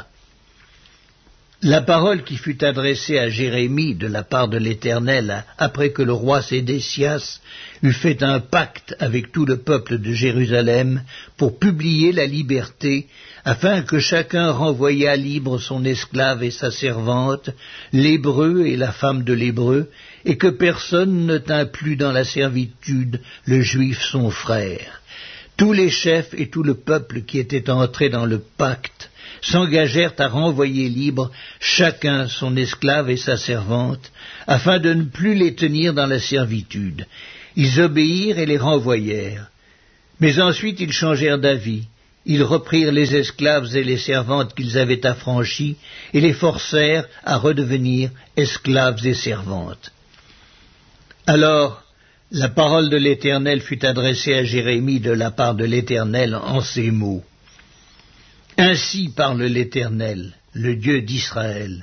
[SPEAKER 1] La parole qui fut adressée à Jérémie de la part de l'Éternel, après que le roi Sédécias eut fait un pacte avec tout le peuple de Jérusalem pour publier la liberté, afin que chacun renvoyât libre son esclave et sa servante, l'Hébreu et la femme de l'Hébreu, et que personne ne tint plus dans la servitude le Juif son frère. Tous les chefs et tout le peuple qui était entré dans le pacte s'engagèrent à renvoyer libre chacun son esclave et sa servante, afin de ne plus les tenir dans la servitude. Ils obéirent et les renvoyèrent. Mais ensuite ils changèrent d'avis. Ils reprirent les esclaves et les servantes qu'ils avaient affranchis et les forcèrent à redevenir esclaves et servantes. Alors, la parole de l'Éternel fut adressée à Jérémie de la part de l'Éternel en ces mots. Ainsi parle l'Éternel, le Dieu d'Israël.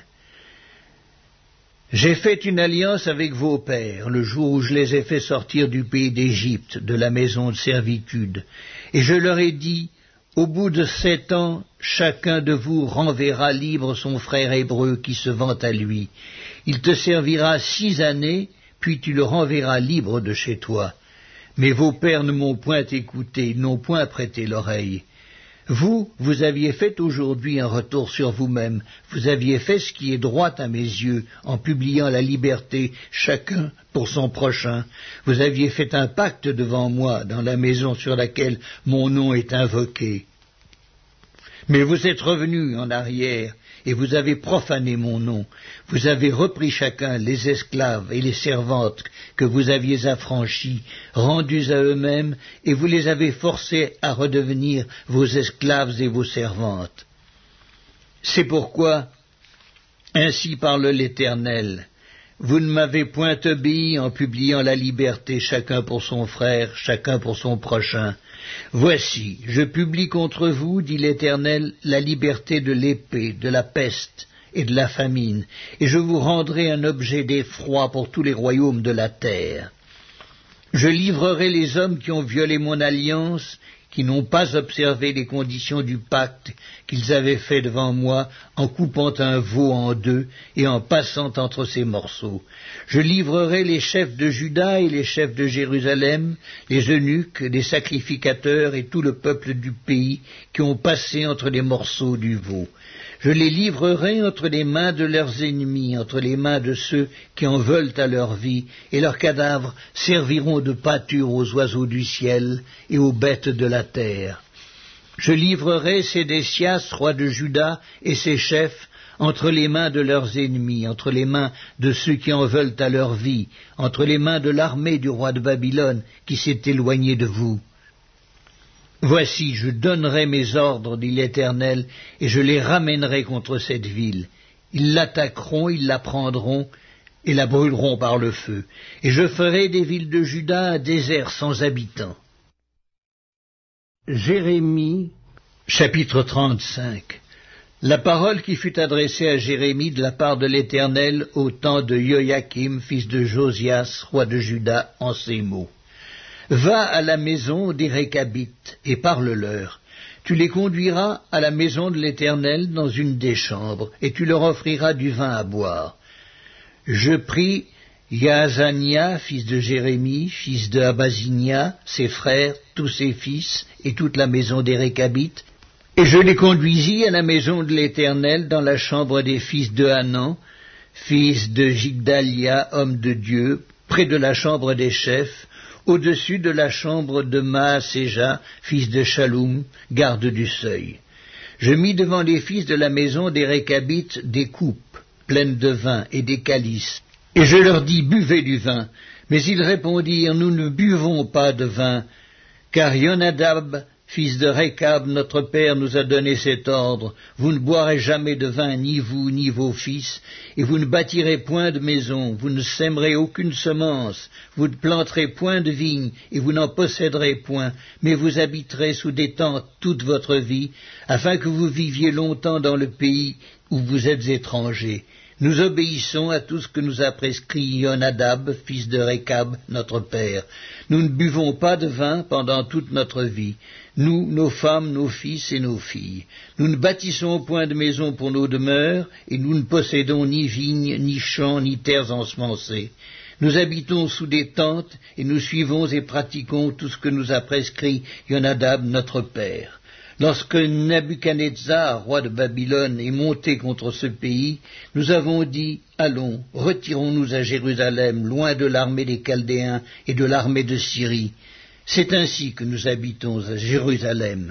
[SPEAKER 1] J'ai fait une alliance avec vos pères, le jour où je les ai fait sortir du pays d'Égypte, de la maison de servitude, et je leur ai dit, au bout de 7 ans, chacun de vous renverra libre son frère hébreu qui se vend à lui. Il te servira 6 années, puis tu le renverras libre de chez toi. Mais vos pères ne m'ont point écouté, n'ont point prêté l'oreille. Vous aviez fait aujourd'hui un retour sur vous-même, vous aviez fait ce qui est droit à mes yeux, en publiant la liberté, chacun pour son prochain. Vous aviez fait un pacte devant moi, dans la maison sur laquelle mon nom est invoqué. Mais vous êtes revenus en arrière, et vous avez profané mon nom. Vous avez repris chacun les esclaves et les servantes que vous aviez affranchis, rendus à eux-mêmes, et vous les avez forcés à redevenir vos esclaves et vos servantes. C'est pourquoi, ainsi parle l'Éternel, vous ne m'avez point obéi en publiant la liberté chacun pour son frère, chacun pour son prochain. Voici, je publie contre vous, dit l'Éternel, la liberté de l'épée, de la peste et de la famine, et je vous rendrai un objet d'effroi pour tous les royaumes de la terre. Je livrerai les hommes qui ont violé mon alliance, qui n'ont pas observé les conditions du pacte qu'ils avaient fait devant moi en coupant un veau en deux et en passant entre ses morceaux. Je livrerai les chefs de Juda et les chefs de Jérusalem, les eunuques, les sacrificateurs et tout le peuple du pays qui ont passé entre les morceaux du veau. Je les livrerai entre les mains de leurs ennemis, entre les mains de ceux qui en veulent à leur vie, et leurs cadavres serviront de pâture aux oiseaux du ciel et aux bêtes de la terre. Je livrerai Sédécias, roi de Juda, et ses chefs entre les mains de leurs ennemis, entre les mains de ceux qui en veulent à leur vie, entre les mains de l'armée du roi de Babylone qui s'est éloigné de vous. Voici, je donnerai mes ordres, dit l'Éternel, et je les ramènerai contre cette ville. Ils l'attaqueront, ils la prendront, et la brûleront par le feu. Et je ferai des villes de Juda un désert sans habitants. Jérémie, chapitre 35. La parole qui fut adressée à Jérémie de la part de l'Éternel au temps de Joachim, fils de Josias, roi de Juda, en ces mots. Va à la maison des Récabites et parle-leur. Tu les conduiras à la maison de l'Éternel dans une des chambres, et tu leur offriras du vin à boire. Je pris Yaazania, fils de Jérémie, fils de Abazinia, ses frères, tous ses fils, et toute la maison des Récabites, et je les conduisis à la maison de l'Éternel dans la chambre des fils de Hanan, fils de Jigdalia, homme de Dieu, près de la chambre des chefs, au-dessus de la chambre de Maaséja, fils de Shaloum, garde du seuil. Je mis devant les fils de la maison des Récabites des coupes pleines de vin et des calices, et je leur dis, buvez du vin. Mais ils répondirent, nous ne buvons pas de vin, car Yonadab, fils de Récab, notre père, nous a donné cet ordre, vous ne boirez jamais de vin, ni vous, ni vos fils, et vous ne bâtirez point de maison, vous ne sèmerez aucune semence, vous ne planterez point de vigne, et vous n'en posséderez point, mais vous habiterez sous des tentes toute votre vie, afin que vous viviez longtemps dans le pays où vous êtes étrangers. Nous obéissons à tout ce que nous a prescrit Yonadab, fils de Récab, notre père. Nous ne buvons pas de vin pendant toute notre vie, nous, nos femmes, nos fils et nos filles. Nous ne bâtissons point de maison pour nos demeures, et nous ne possédons ni vignes, ni champs, ni terres ensemencées. Nous habitons sous des tentes, et nous suivons et pratiquons tout ce que nous a prescrit Yonadab, notre père. Lorsque Nabuchodonosor, roi de Babylone, est monté contre ce pays, nous avons dit, allons, retirons-nous à Jérusalem, loin de l'armée des Chaldéens et de l'armée de Syrie. C'est ainsi que nous habitons à Jérusalem. »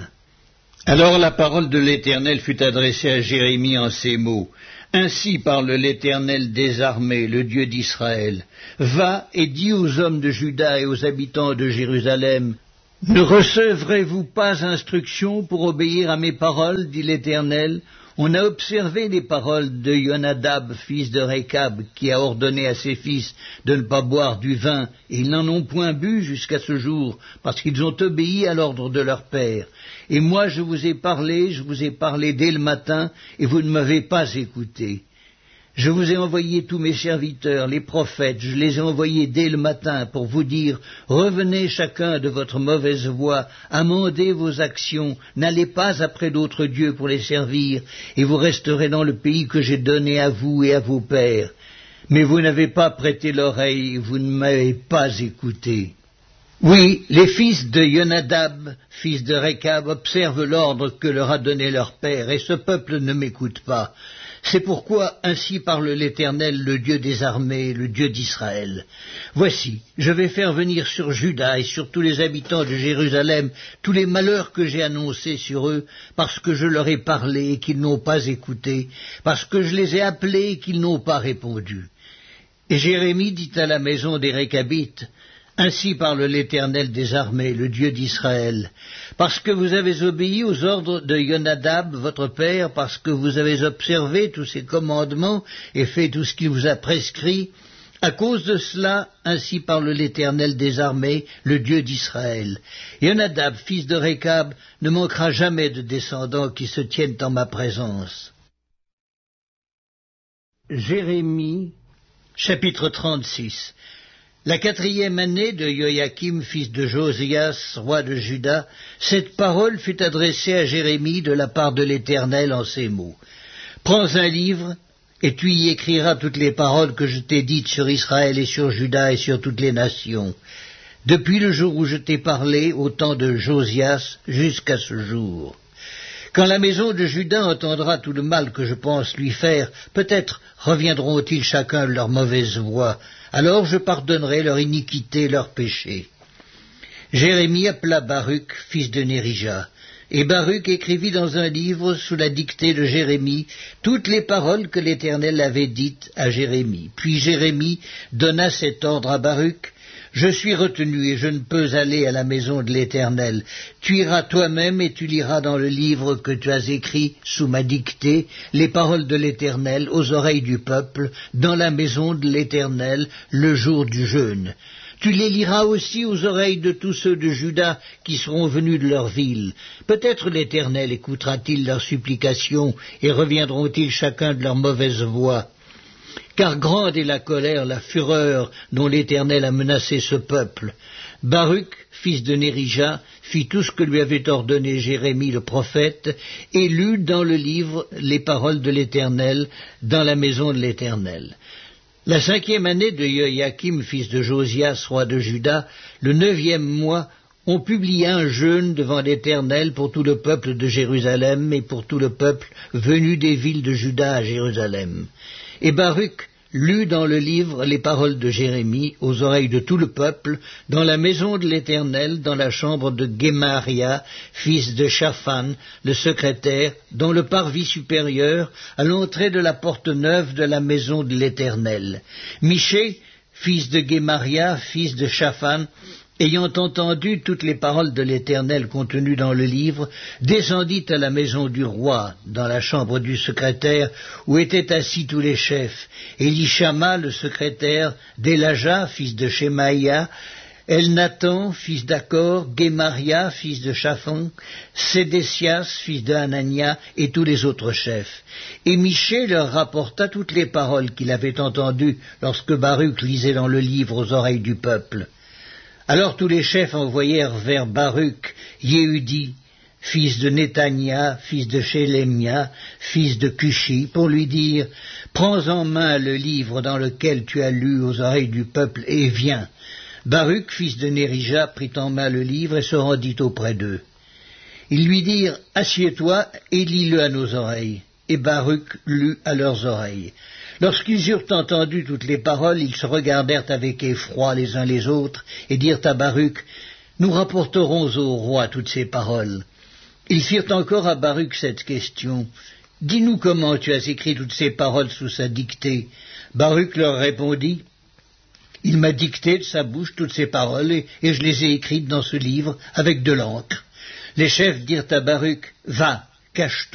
[SPEAKER 1] Alors la parole de l'Éternel fut adressée à Jérémie en ces mots. « Ainsi parle l'Éternel des armées, le Dieu d'Israël. Va et dis aux hommes de Juda et aux habitants de Jérusalem, ne recevrez-vous pas instruction pour obéir à mes paroles, dit l'Éternel? On a observé les paroles de Yonadab, fils de Récab, qui a ordonné à ses fils de ne pas boire du vin, et ils n'en ont point bu jusqu'à ce jour, parce qu'ils ont obéi à l'ordre de leur père. Et moi je vous ai parlé dès le matin, et vous ne m'avez pas écouté. Je vous ai envoyé tous mes serviteurs, les prophètes, je les ai envoyés dès le matin pour vous dire, revenez chacun de votre mauvaise voie, amendez vos actions, n'allez pas après d'autres dieux pour les servir, et vous resterez dans le pays que j'ai donné à vous et à vos pères. Mais vous n'avez pas prêté l'oreille, vous ne m'avez pas écouté. Oui, les fils de Yonadab, fils de Récab, observent l'ordre que leur a donné leur père, et ce peuple ne m'écoute pas. C'est pourquoi ainsi parle l'Éternel, le Dieu des armées, le Dieu d'Israël. Voici, je vais faire venir sur Juda et sur tous les habitants de Jérusalem tous les malheurs que j'ai annoncés sur eux, parce que je leur ai parlé et qu'ils n'ont pas écouté, parce que je les ai appelés et qu'ils n'ont pas répondu. Et Jérémie dit à la maison des Récabites, ainsi parle l'Éternel des armées, le Dieu d'Israël, parce que vous avez obéi aux ordres de Yonadab, votre père, parce que vous avez observé tous ses commandements et fait tout ce qu'il vous a prescrit, à cause de cela, ainsi parle l'Éternel des armées, le Dieu d'Israël. Yonadab, fils de Récab, ne manquera jamais de descendants qui se tiennent en ma présence. Jérémie, chapitre 36. La 4e année de Joachim, fils de Josias, roi de Juda, cette parole fut adressée à Jérémie de la part de l'Éternel en ces mots. Prends un livre, et tu y écriras toutes les paroles que je t'ai dites sur Israël et sur Juda et sur toutes les nations, depuis le jour où je t'ai parlé, au temps de Josias, jusqu'à ce jour. Quand la maison de Juda entendra tout le mal que je pense lui faire, peut-être reviendront-ils chacun de leur mauvaise voie. Alors je pardonnerai leur iniquité, leur péché. Jérémie appela Baruch, fils de Nérija, et Baruch écrivit dans un livre, sous la dictée de Jérémie, toutes les paroles que l'Éternel avait dites à Jérémie. Puis Jérémie donna cet ordre à Baruch, « Je suis retenu et je ne peux aller à la maison de l'Éternel. Tu iras toi-même et tu liras dans le livre que tu as écrit sous ma dictée les paroles de l'Éternel aux oreilles du peuple dans la maison de l'Éternel le jour du jeûne. Tu les liras aussi aux oreilles de tous ceux de Juda qui seront venus de leur ville. Peut-être l'Éternel écoutera-t-il leurs supplications et reviendront-ils chacun de leur mauvaise voie. Car grande est la colère, la fureur dont l'Éternel a menacé ce peuple. » Baruch, fils de Nérija, fit tout ce que lui avait ordonné Jérémie le prophète, et lut dans le livre les paroles de l'Éternel dans la maison de l'Éternel. La 5e année de Joachim, fils de Josias, roi de Juda, le 9e mois, on publia un jeûne devant l'Éternel pour tout le peuple de Jérusalem et pour tout le peuple venu des villes de Juda à Jérusalem. Et Baruch lut dans le livre les paroles de Jérémie aux oreilles de tout le peuple, dans la maison de l'Éternel, dans la chambre de Guémaria, fils de Shaphan, le secrétaire, dans le parvis supérieur, à l'entrée de la porte neuve de la maison de l'Éternel. Michée, fils de Guémaria, fils de Shaphan, ayant entendu toutes les paroles de l'Éternel contenues dans le livre, descendit à la maison du roi, dans la chambre du secrétaire, où étaient assis tous les chefs, Élishama, le secrétaire, Délaja, fils de Shemaïa, Elnathan, fils d'Akor, Guémaria, fils de Shaphan, Sédécias, fils de Hanania, et tous les autres chefs. Et Michée leur rapporta toutes les paroles qu'il avait entendues lorsque Baruch lisait dans le livre aux oreilles du peuple. Alors tous les chefs envoyèrent vers Baruch Yehudi, fils de Netania, fils de Shélémia, fils de Cushi, pour lui dire « Prends en main le livre dans lequel tu as lu aux oreilles du peuple, et viens. » Baruch, fils de Nérija, prit en main le livre et se rendit auprès d'eux. Ils lui dirent « Assieds-toi et lis-le à nos oreilles. » Et Baruch lut à leurs oreilles. Lorsqu'ils eurent entendu toutes les paroles, ils se regardèrent avec effroi les uns les autres, et dirent à Baruch, « Nous rapporterons au roi toutes ces paroles. Ils firent encore à Baruch cette question. Dis-nous comment tu as écrit toutes ces paroles sous sa dictée. Baruch leur répondit, il m'a dicté de sa bouche toutes ces paroles et je les ai écrites dans ce livre avec de l'encre. Les chefs dirent à Baruch, va, cache-toi.